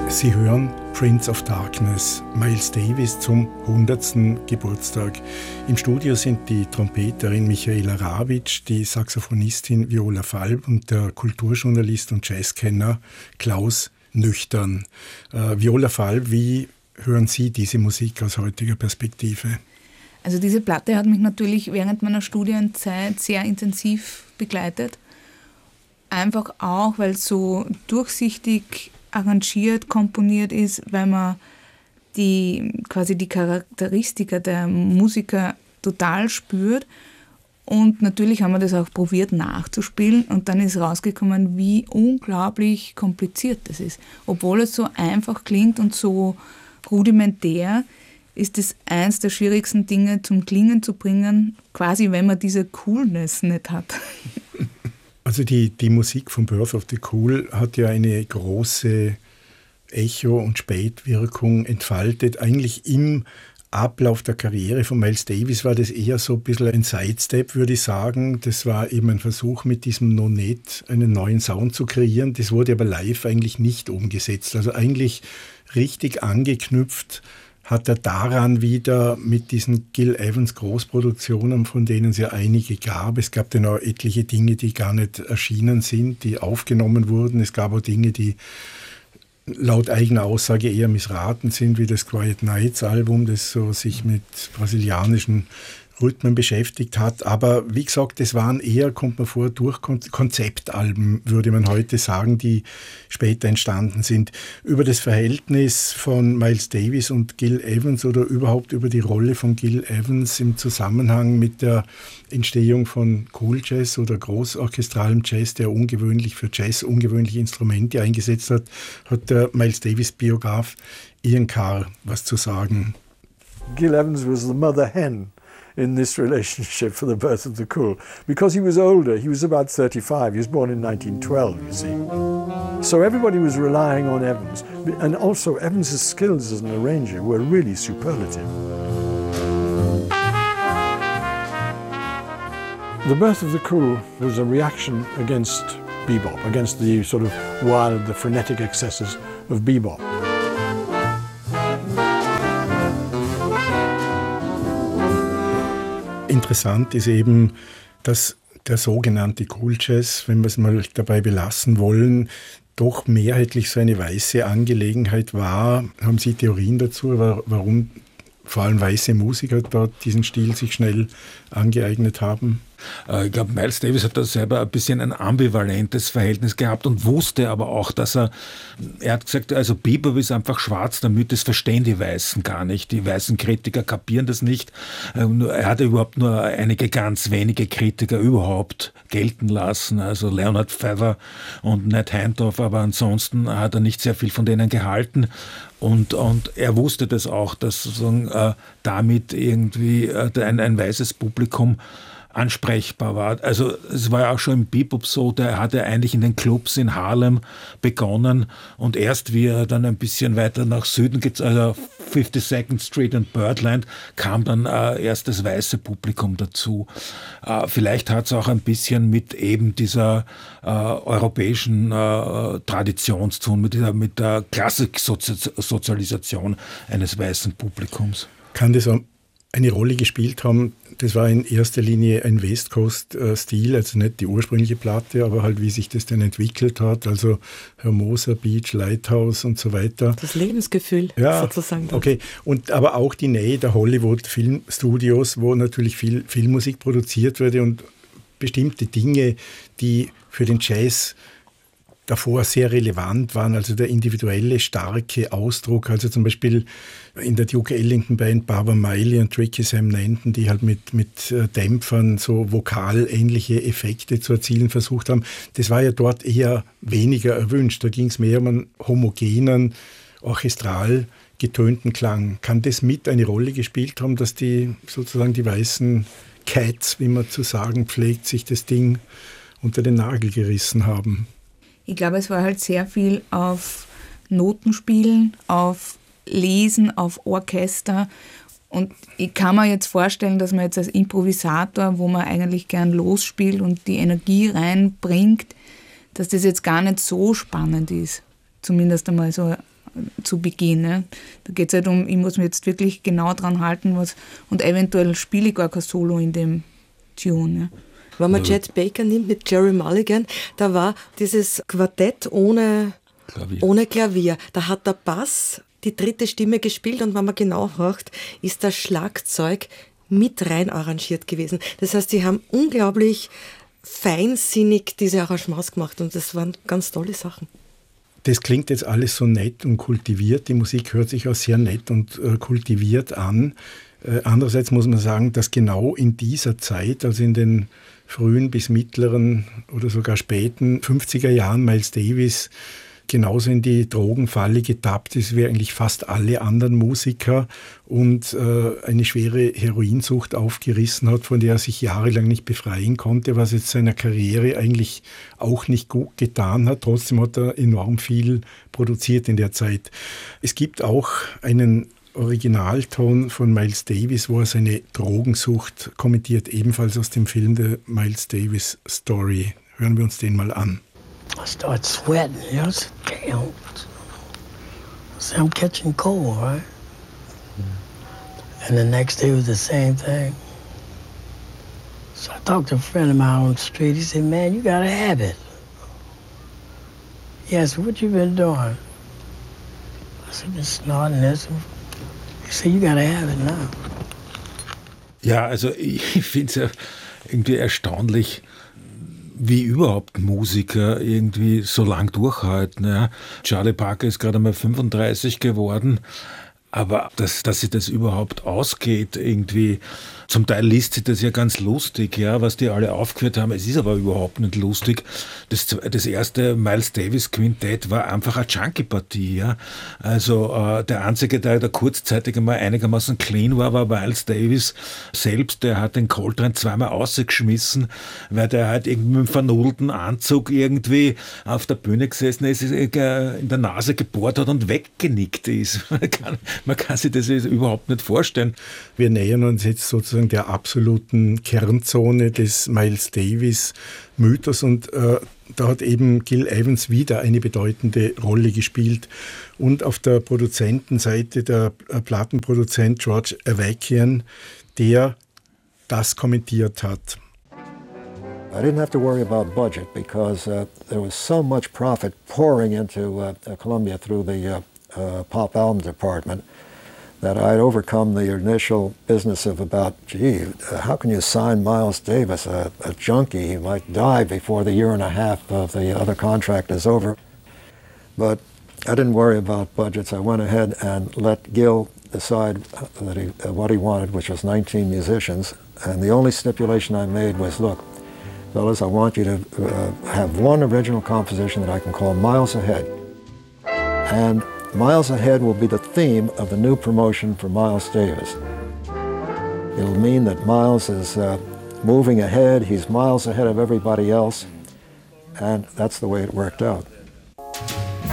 Sie hören Prince of Darkness, Miles Davis zum 100. Geburtstag. Im Studio sind die Trompeterin Michaela Rawitsch, die Saxophonistin Viola Falb und der Kulturjournalist und Jazzkenner Klaus Nüchtern. Viola Falb, wie hören Sie diese Musik aus heutiger Perspektive? Also diese Platte hat mich natürlich während meiner Studienzeit sehr intensiv begleitet. Einfach auch, weil es so durchsichtig arrangiert, komponiert ist, weil man die Charakteristika der Musiker total spürt. Und natürlich haben wir das auch probiert nachzuspielen und dann ist rausgekommen, wie unglaublich kompliziert das ist. Obwohl es so einfach klingt und so rudimentär, ist es eins der schwierigsten Dinge zum Klingen zu bringen, quasi wenn man diese Coolness nicht hat. Also die Musik von Birth of the Cool hat ja eine große Echo- und Spätwirkung entfaltet. Eigentlich im Ablauf der Karriere von Miles Davis war das eher so ein bisschen ein Sidestep, würde ich sagen. Das war eben ein Versuch, mit diesem Nonet einen neuen Sound zu kreieren. Das wurde aber live eigentlich nicht umgesetzt. Also eigentlich richtig angeknüpft hat er daran wieder mit diesen Gil Evans Großproduktionen, von denen es ja einige gab. Es gab dann auch etliche Dinge, die gar nicht erschienen sind, die aufgenommen wurden. Es gab auch Dinge, die laut eigener Aussage eher missraten sind, wie das Quiet Nights Album, das so sich mit brasilianischen Rhythmen beschäftigt hat. Aber wie gesagt, das waren eher, kommt mir vor, durch Konzeptalben, würde man heute sagen, die später entstanden sind. Über das Verhältnis von Miles Davis und Gil Evans oder überhaupt über die Rolle von Gil Evans im Zusammenhang mit der Entstehung von Cool Jazz oder großorchestralem Jazz, der ungewöhnlich für Jazz ungewöhnliche Instrumente eingesetzt hat, hat der Miles Davis Biograf Ian Carr was zu sagen. Gil Evans was the mother hen in this relationship for the Birth of the Cool, because he was older. He was about 35. He was born in 1912, you see. So everybody was relying on Evans. And also Evans' skills as an arranger were really superlative. The Birth of the Cool was a reaction against bebop, against the sort of wild, the frenetic excesses of bebop. Interessant ist eben, dass der sogenannte Cool Jazz, wenn wir es mal dabei belassen wollen, doch mehrheitlich so eine weiße Angelegenheit war. Haben Sie Theorien dazu, warum vor allem weiße Musiker dort diesen Stil sich schnell angeeignet haben? Ich glaube, Miles Davis hat da selber ein bisschen ein ambivalentes Verhältnis gehabt und wusste aber auch, dass er hat gesagt, also Bebop ist einfach schwarz, damit das verstehen die Weißen gar nicht. Die weißen Kritiker kapieren das nicht. Er hat überhaupt nur einige ganz wenige Kritiker überhaupt gelten lassen, also Leonard Feather und Nat Hindorf, aber ansonsten hat er nicht sehr viel von denen gehalten. Und er wusste das auch, dass sozusagen damit irgendwie ein weißes Publikum ansprechbar war. Also es war ja auch schon im Bebop so, der hatte eigentlich in den Clubs in Harlem begonnen und erst wie er dann ein bisschen weiter nach Süden geht, also 52nd Street und Birdland, kam dann erst das weiße Publikum dazu. Vielleicht hat es auch ein bisschen mit eben dieser europäischen Tradition zu tun, mit der Klassiksozialisation eines weißen Publikums. Kann das eine Rolle gespielt haben? Das war in erster Linie ein West Coast-Stil, also nicht die ursprüngliche Platte, aber halt wie sich das dann entwickelt hat, also Hermosa Beach, Lighthouse und so weiter. Das Lebensgefühl sozusagen. Okay, und aber auch die Nähe der Hollywood-Filmstudios, wo natürlich viel Filmmusik produziert wurde und bestimmte Dinge, die für den Jazz davor sehr relevant waren, also der individuelle, starke Ausdruck, also zum Beispiel in der Duke Ellington Band Barbara Miley und Tricky Sam Nanton, die halt mit Dämpfern so vokalähnliche Effekte zu erzielen versucht haben. Das war ja dort eher weniger erwünscht. Da ging es mehr um einen homogenen, orchestral getönten Klang. Kann das mit eine Rolle gespielt haben, dass die sozusagen die weißen Cats, wie man zu sagen pflegt, sich das Ding unter den Nagel gerissen haben? Ich glaube, es war halt sehr viel auf Notenspielen, auf Lesen, auf Orchester. Und ich kann mir jetzt vorstellen, dass man jetzt als Improvisator, wo man eigentlich gern losspielt und die Energie reinbringt, dass das jetzt gar nicht so spannend ist. Zumindest einmal so zu Beginn. Ne? Da geht es halt um, ich muss mich jetzt wirklich genau dran halten, und eventuell spiele ich gar kein Solo in dem Tune. Ne? Wenn man Chet Baker nimmt mit Jerry Mulligan, da war dieses Quartett ohne Klavier. Da hat der Bass die dritte Stimme gespielt und wenn man genau hört, ist das Schlagzeug mit rein arrangiert gewesen. Das heißt, sie haben unglaublich feinsinnig diese Arrangements gemacht und das waren ganz tolle Sachen. Das klingt jetzt alles so nett und kultiviert. Die Musik hört sich auch sehr nett und kultiviert an. Andererseits muss man sagen, dass genau in dieser Zeit, also in den frühen bis mittleren oder sogar späten 50er Jahren, Miles Davis genauso in die Drogenfalle getappt ist wie eigentlich fast alle anderen Musiker und eine schwere Heroinsucht aufgerissen hat, von der er sich jahrelang nicht befreien konnte, was jetzt seiner Karriere eigentlich auch nicht gut getan hat. Trotzdem hat er enorm viel produziert in der Zeit. Es gibt auch einen Originalton von Miles Davis, wo er seine Drogensucht kommentiert, ebenfalls aus dem Film The Miles Davis Story. Hören wir uns den mal an. I start sweating, you know, I said, damn, I'm catching cold, right? And the next day was the same thing. So I talked to a friend of mine on the street, he said, man, you gotta have it. He asked, what you been doing? I said, been snorting this. He said, you gotta have it now. Ja, also ich finde es ja irgendwie erstaunlich, wie überhaupt Musiker irgendwie so lang durchhalten. Ja. Charlie Parker ist gerade mal 35 geworden, aber dass sich das überhaupt ausgeht irgendwie. Zum Teil liest sich das ja ganz lustig, ja, was die alle aufgeführt haben. Es ist aber überhaupt nicht lustig. Das erste Miles Davis Quintett war einfach eine Junkie-Partie. Ja. Also der einzige, der kurzzeitig einmal einigermaßen clean war Miles Davis selbst. Der hat den Coltrane zweimal rausgeschmissen, weil der halt irgendwie mit einem vernudelten Anzug irgendwie auf der Bühne gesessen ist, in der Nase gebohrt hat und weggenickt ist. Man kann sich das überhaupt nicht vorstellen. Wir nähern uns jetzt sozusagen der absoluten Kernzone des Miles Davis Mythos und da hat eben Gil Evans wieder eine bedeutende Rolle gespielt und auf der Produzentenseite der Plattenproduzent George Avakian, der das kommentiert hat. I didn't have to worry about budget because there was so much profit pouring into Columbia through the pop album department that I'd overcome the initial business of about, gee, how can you sign Miles Davis, a junkie? He might die before the year and a half of the other contract is over. But I didn't worry about budgets. I went ahead and let Gil decide what he wanted, which was 19 musicians. And the only stipulation I made was, look, fellas, I want you to have one original composition that I can call Miles Ahead. And Miles Ahead will be the theme of the new promotion for Miles Davis. It'll mean that Miles is moving ahead, he's miles ahead of everybody else, and that's the way it worked out.